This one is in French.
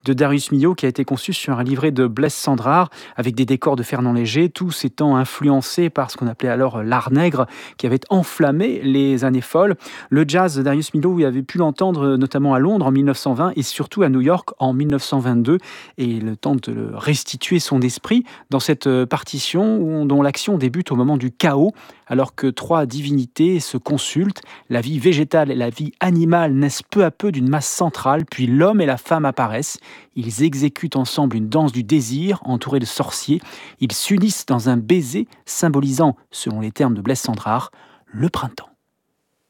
de Darius Milhaud qui a été conçu sur un livret de Blaise Cendrars avec des décors de Fernand Léger, tous étant influencés par ce qu'on appelait alors l'art nègre qui avait enflammé les années folles. Le jazz de Darius Milhaud, vous avez pu l'entendre notamment à Londres en 1920 et surtout à New York en 1922 et le temps de le restituer son esprit dans cette partition dont l'action débute au moment du chaos alors que trois divinités se consultent. La vie végétale et la vie animale naissent peu à peu d'une masse centrale, puis l'homme et la femme apparaissent. Ils exécutent ensemble une danse du désir entourée de sorciers. Ils s'unissent dans un baiser symbolisant, selon les termes de Blaise Cendrars, le printemps.